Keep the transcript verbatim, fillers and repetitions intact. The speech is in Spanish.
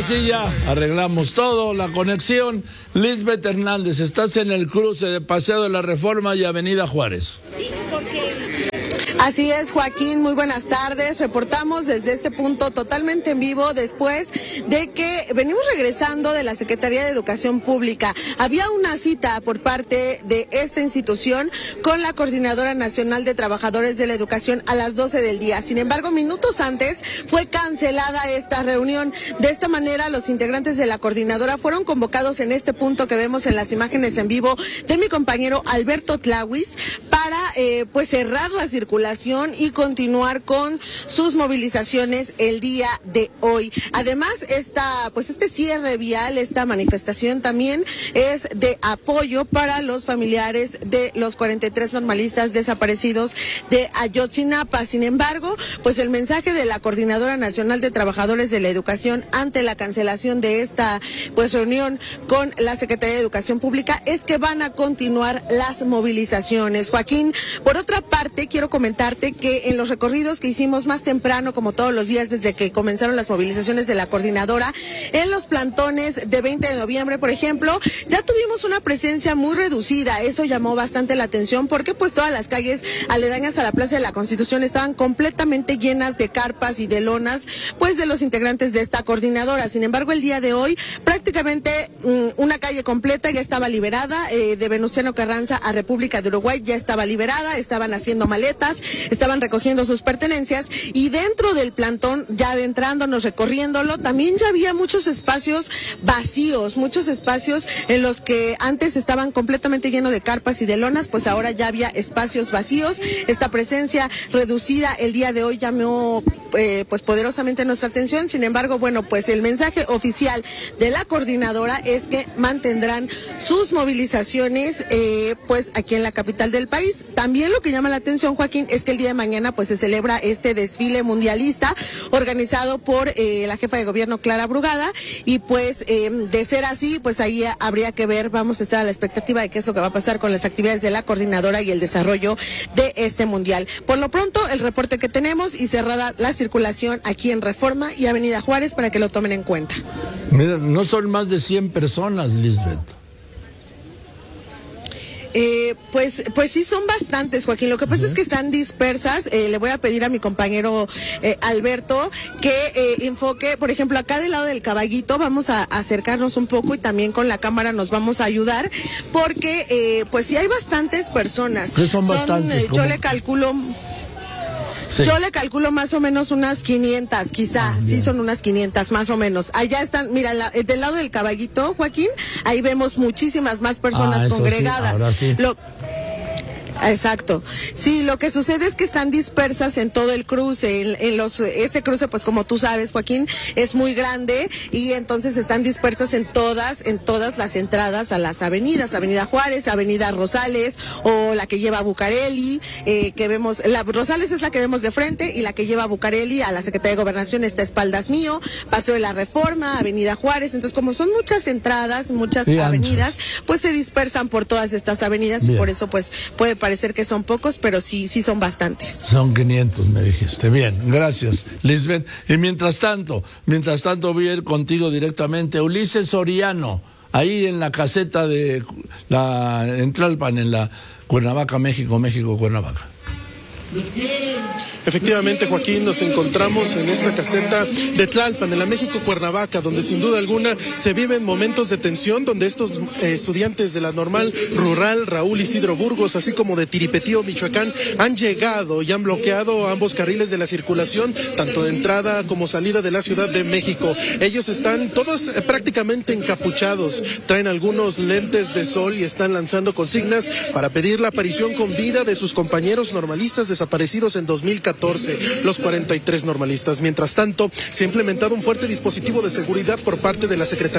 sí ya arreglamos todo, la conexión. Lisbeth Hernández, estás en el cruce de Paseo de la Reforma y Avenida Juárez. Sí, porque... Así es, Joaquín, muy buenas tardes. Reportamos desde este punto totalmente en vivo después de que venimos regresando de la Secretaría de Educación Pública. Había una cita por parte de esta institución con la Coordinadora Nacional de Trabajadores de la Educación a las doce del día. Sin embargo, minutos antes fue cancelada esta reunión. De esta manera, los integrantes de la coordinadora fueron convocados en este punto que vemos en las imágenes en vivo de mi compañero Alberto Tlawis para eh, pues cerrar la circulación y continuar con sus movilizaciones el día de hoy. Además, esta, pues este cierre vial, esta manifestación también es de apoyo para los familiares de los cuarenta y tres normalistas desaparecidos de Ayotzinapa. Sin embargo, pues el mensaje de la Coordinadora Nacional de Trabajadores de la Educación ante la cancelación de esta pues reunión con la Secretaría de Educación Pública es que van a continuar las movilizaciones. Joaquín, por otra parte, quiero comentar que en los recorridos que hicimos más temprano, como todos los días desde que comenzaron las movilizaciones de la coordinadora, en los plantones de veinte de noviembre, por ejemplo, ya tuvimos una presencia muy reducida. Eso llamó bastante la atención porque pues todas las calles aledañas a la Plaza de la Constitución estaban completamente llenas de carpas y de lonas, pues de los integrantes de esta coordinadora. Sin embargo, el día de hoy prácticamente mmm, una calle completa ya estaba liberada, eh, de Venustiano Carranza a República de Uruguay ya estaba liberada, estaban haciendo maletas, estaban recogiendo sus pertenencias y dentro del plantón, ya adentrándonos, recorriéndolo, también ya había muchos espacios vacíos, muchos espacios en los que antes estaban completamente llenos de carpas y de lonas, pues ahora ya había espacios vacíos. Esta presencia reducida el día de hoy llamó eh, pues poderosamente nuestra atención. Sin embargo, bueno, pues el mensaje oficial de la coordinadora es que mantendrán sus movilizaciones eh, pues aquí en la capital del país. También lo que llama la atención, Joaquín, es que el día de mañana pues se celebra este desfile mundialista organizado por eh, la jefa de gobierno Clara Brugada y pues eh, de ser así pues ahí habría que ver, vamos a estar a la expectativa de qué es lo que va a pasar con las actividades de la coordinadora y el desarrollo de este mundial. Por lo pronto el reporte que tenemos y cerrada la circulación aquí en Reforma y Avenida Juárez para que lo tomen en cuenta. Mira, no son más de cien personas, Lisbeth. Eh, pues, pues sí son bastantes, Joaquín. Lo que pasa uh-huh. es que están dispersas. Eh, le voy a pedir a mi compañero eh, Alberto que eh, enfoque, por ejemplo, acá del lado del Caballito, vamos a, a acercarnos un poco y también con la cámara nos vamos a ayudar, porque eh, pues sí hay bastantes personas. ¿Qué son, son bastantes? Eh, yo le calculo... Sí. Yo le calculo más o menos unas quinientas, quizá, ah, sí son unas quinientas más o menos. Allá están, mira, la, del lado del Caballito, Joaquín, ahí vemos muchísimas más personas ah, congregadas. Sí, ahora sí. Lo, Exacto. Sí, lo que sucede es que están dispersas en todo el cruce, en, en los, este cruce, pues como tú sabes, Joaquín, es muy grande y entonces están dispersas en todas, en todas las entradas a las avenidas, Avenida Juárez, Avenida Rosales o la que lleva a Bucareli, eh, que vemos, la Rosales es la que vemos de frente y la que lleva a Bucareli a la Secretaría de Gobernación está a espaldas mío, Paseo de la Reforma, Avenida Juárez. Entonces, como son muchas entradas, muchas sí, avenidas, anchos. Pues se dispersan por todas estas avenidas. Bien. Y por eso pues puede parecer Parecer que son pocos, pero sí, sí son bastantes. Son quinientos, me dijiste. Bien, gracias, Lisbeth. Y mientras tanto, mientras tanto voy a ir contigo directamente. Ulises Soriano, ahí en la caseta de la en Tlalpan, en la Cuernavaca, México, México, Cuernavaca. Efectivamente, Joaquín, nos encontramos en esta caseta de Tlalpan, en la México Cuernavaca, donde sin duda alguna se viven momentos de tensión, donde estos eh, estudiantes de la normal rural Raúl Isidro Burgos, así como de Tiripetío, Michoacán, han llegado y han bloqueado ambos carriles de la circulación, tanto de entrada como salida de la Ciudad de México. Ellos están todos eh, prácticamente encapuchados, traen algunos lentes de sol y están lanzando consignas para pedir la aparición con vida de sus compañeros normalistas desaparecidos en dos mil catorce. Los cuarenta y tres normalistas. Mientras tanto, se ha implementado un fuerte dispositivo de seguridad por parte de la Secretaría